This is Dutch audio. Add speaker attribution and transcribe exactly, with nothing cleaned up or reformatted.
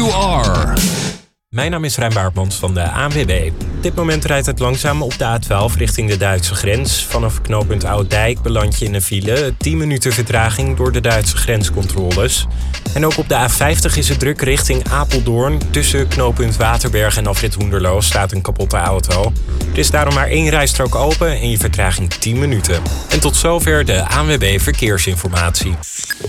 Speaker 1: You are.
Speaker 2: Mijn naam is Rijn Baartmans van de A N W B. Op dit moment rijdt het langzaam op de A twaalf richting de Duitse grens. Vanaf knooppunt Ouddijk beland je in een file. tien minuten vertraging door de Duitse grenscontroles. En ook op de A vijftig is het druk richting Apeldoorn. Tussen knooppunt Waterberg en afrit Hoenderloo staat een kapotte auto. Er is daarom maar één rijstrook open en je vertraging tien minuten. En tot zover de A N W B Verkeersinformatie.